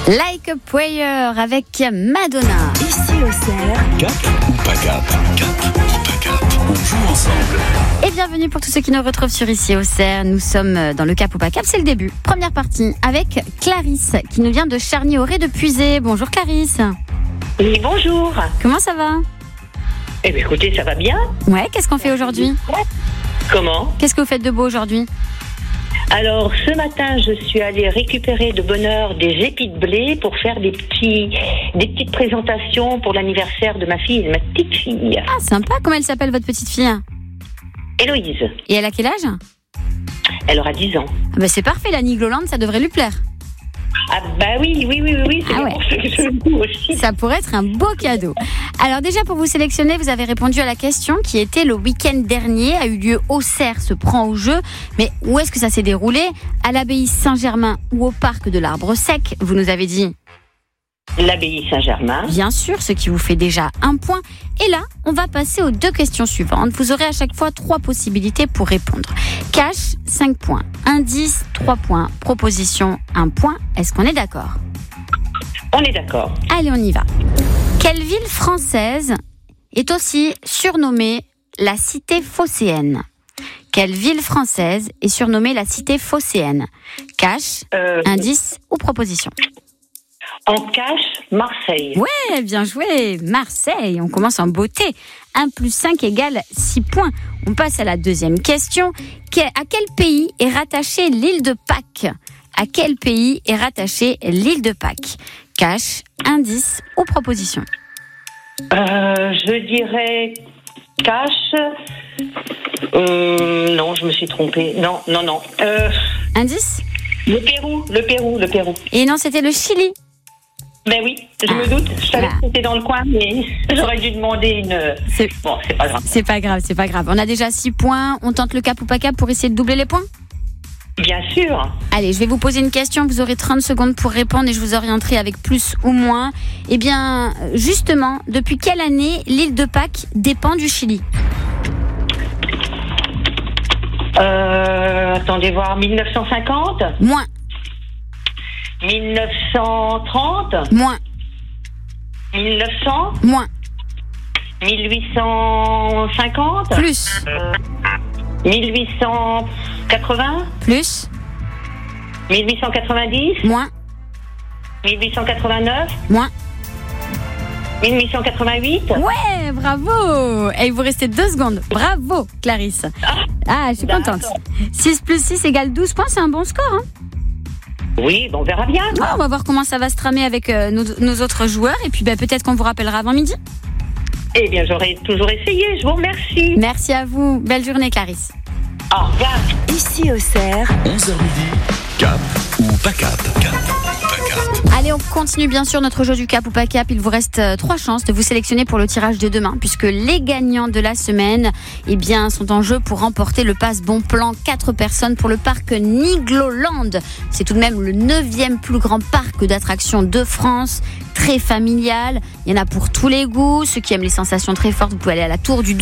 Like a Prayer avec Madonna. Ici au Cerf. Cap ou pas cap? Cap ou pas cap? On joue ensemble. Et bienvenue pour tous ceux qui nous retrouvent sur Ici au Cerf. Nous sommes dans le Cap ou pas cap, c'est le début. Première partie avec Clarisse qui nous vient de Charny-Auré de Puisé. Bonjour Clarisse. Oui, bonjour. Comment ça va? Eh bien, écoutez, ça va bien. Ouais, qu'est-ce qu'on fait aujourd'hui? Comment? Qu'est-ce que vous faites de beau aujourd'hui? Alors, ce matin, je suis allée récupérer de bonne heure des épis de blé pour faire des petites présentations pour l'anniversaire de ma fille, de ma petite fille. Ah, sympa. Comment elle s'appelle votre petite fille? Héloïse. Et elle a quel âge? Elle aura 10 ans. Ah bah c'est parfait, la Nigloland, ça devrait lui plaire. Ah bah oui, c'est Ah ouais. pour ça que je le dis aussi. Ça pourrait être un beau cadeau. Alors déjà, pour vous sélectionner, vous avez répondu à la question qui était le week-end dernier, a eu lieu au Cerf, se prend au jeu. Mais où est-ce que ça s'est déroulé? À l'abbaye Saint-Germain ou au parc de l'Arbre Sec? Vous nous avez dit. L'abbaye Saint-Germain. Bien sûr, ce qui vous fait déjà un point. Et là, on va passer aux deux questions suivantes. Vous aurez à chaque fois 3 possibilités pour répondre. Cash, 5 points. Indice, 3 points. Proposition, 1 point. Est-ce qu'on est d'accord? On est d'accord. Allez, on y va. Quelle ville française est aussi surnommée la cité phocéenne? Quelle ville française est surnommée la cité phocéenne? Cash, indice ou proposition? En cache, Marseille. Ouais, bien joué. Marseille, on commence en beauté. 1 + 5 = 6 points. On passe à la deuxième question. À quel pays est rattachée l'île de Pâques? À quel pays est rattachée l'île de Pâques? Cash, indice ou proposition? Je dirais cache. Non, je me suis trompée. Non. Indice? Le Pérou. Et non, c'était le Chili. Ben oui, je me doute. Je savais que c'était dans le coin, mais j'aurais dû demander une... Bon, c'est pas grave. C'est pas grave. On a déjà 6 points. On tente le cap ou pas cap pour essayer de doubler les points? Bien sûr. Allez, je vais vous poser une question. Vous aurez 30 secondes pour répondre et je vous orienterai avec plus ou moins. Eh bien, justement, depuis quelle année l'île de Pâques dépend du Chili? Attendez voir, 1950? Moins. 1930? Moins. 1900? Moins. 1850? Plus. 1880? Plus. 1890? Moins. 1889? Moins. 1888? Ouais, bravo. Et il vous restait 2 secondes. Bravo, Clarisse. Ah, je suis contente. 6 + 6 = 12 points, c'est un bon score, hein? Oui, bon, on verra bien. On va voir comment ça va se tramer avec nos autres joueurs. Et puis peut-être qu'on vous rappellera avant midi. Eh bien, j'aurais toujours essayé. Je vous remercie. Merci à vous. Belle journée, Clarisse. Au revoir. Ici au Cerf. 11h midi. Cap ou pas cap? Cap ou pas cap? Allez, on continue bien sûr notre jeu du cap ou pas cap. Il vous reste 3 chances de vous sélectionner pour le tirage de demain, puisque les gagnants de la semaine sont en jeu pour remporter le pass bon plan 4 personnes pour le parc Nigloland. C'est tout de même le 9e plus grand parc d'attractions de France, très familial. Il y en a pour tous les goûts. Ceux qui aiment les sensations très fortes, vous pouvez aller à la Tour du